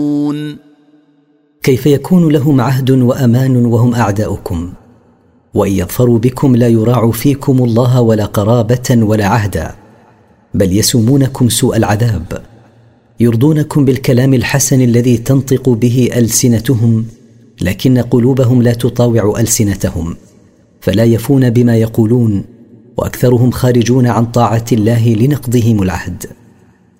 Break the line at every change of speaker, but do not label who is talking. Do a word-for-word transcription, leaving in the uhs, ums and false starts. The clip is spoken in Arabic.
كيف يكون لهم عهد وأمان وهم أعداؤكم؟ وإن يظفروا بكم لا يراعوا فيكم الله ولا قرابة ولا عهدا، بل يسومونكم سوء العذاب، يرضونكم بالكلام الحسن الذي تنطق به ألسنتهم، لكن قلوبهم لا تطاوع ألسنتهم، فلا يفون بما يقولون، وأكثرهم خارجون عن طاعة الله لنقضهم العهد.